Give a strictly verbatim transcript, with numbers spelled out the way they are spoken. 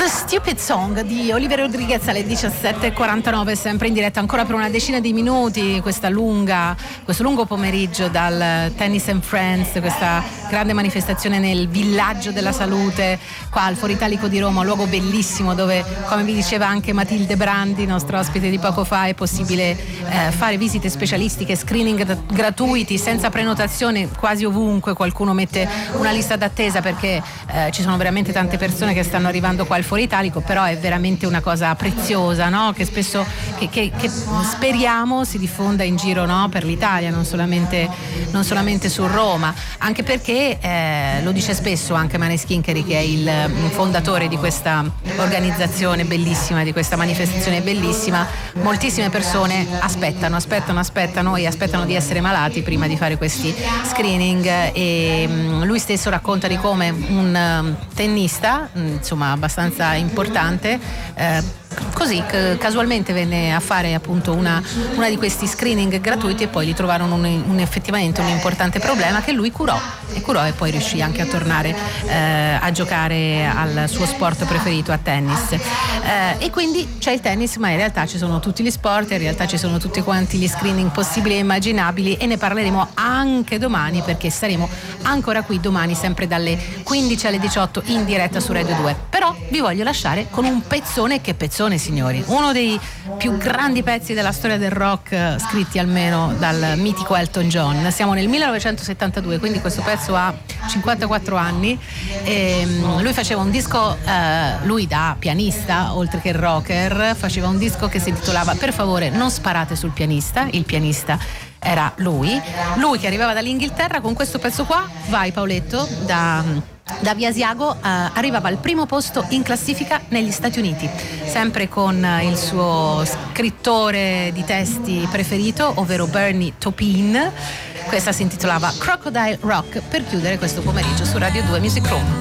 Stupid Song di Olivia Rodriguez alle diciassette e quarantanove, sempre in diretta ancora per una decina di minuti, questa lunga, questo lungo pomeriggio dal Tennis and Friends, questa grande manifestazione nel Villaggio della Salute qua al Foro Italico di Roma, un luogo bellissimo dove, come vi diceva anche Matilde Brandi, nostro ospite di poco fa, è possibile eh, fare visite specialistiche, screening gratuiti senza prenotazione quasi ovunque. Qualcuno mette una lista d'attesa perché eh, ci sono veramente tante persone che stanno arrivando qua al Foro Italico, però è veramente una cosa preziosa, no? Che spesso che, che, che speriamo si diffonda in giro, no? Per l'Italia, non solamente, non solamente su Roma, anche perché eh, lo dice spesso anche Maneskin, che è il fondatore di questa organizzazione bellissima, di questa manifestazione bellissima. Moltissime persone aspettano, aspettano, aspettano e aspettano di essere malati prima di fare questi screening, e um, lui stesso racconta di come un um, tennista, insomma abbastanza importante, eh, così c- casualmente venne a fare appunto una, una di questi screening gratuiti, e poi gli trovarono un, un effettivamente un importante problema che lui curò e curò e poi riuscì anche a tornare eh, a giocare al suo sport preferito, a tennis. Eh, e quindi c'è il tennis, ma in realtà ci sono tutti gli sport, in realtà ci sono tutti quanti gli screening possibili e immaginabili, e ne parleremo anche domani, perché saremo ancora qui domani sempre dalle quindici alle diciotto in diretta su Radio due. Però vi voglio lasciare con un pezzone, che pezzone signori, uno dei più grandi pezzi della storia del rock, scritti almeno dal mitico Elton John. Siamo nel millenovecentosettantadue, quindi questo pezzo ha cinquantaquattro anni, e lui faceva un disco, eh, lui da pianista oltre che rocker, faceva un disco che si intitolava Per favore non sparate sul pianista. Il pianista era lui, lui che arrivava dall'Inghilterra con questo pezzo qua. Vai Paoletto, da, da Via Asiago, eh, arrivava al primo posto in classifica negli Stati Uniti, sempre con il suo scrittore di testi preferito, ovvero Bernie Taupin. Questa si intitolava Crocodile Rock, per chiudere questo pomeriggio su Radio due Music Room.